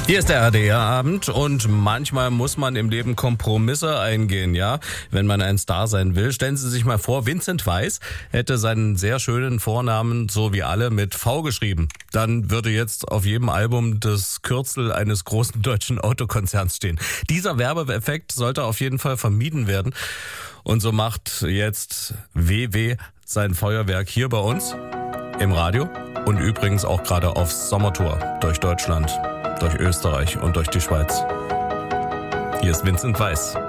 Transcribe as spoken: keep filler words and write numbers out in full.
Hier ist der R D R-Abend und manchmal muss man im Leben Kompromisse eingehen, ja, wenn man ein Star sein will. Stellen Sie sich mal vor, Vincent Weiss hätte seinen sehr schönen Vornamen so wie alle mit V geschrieben. Dann würde jetzt auf jedem Album das Kürzel eines großen deutschen Autokonzerns stehen. Dieser Werbeeffekt sollte auf jeden Fall vermieden werden. Und so macht jetzt W W sein Feuerwerk hier bei uns im Radio und übrigens auch gerade auf Sommertour durch Deutschland, durch Österreich und durch die Schweiz. Hier ist Vincent Weiss.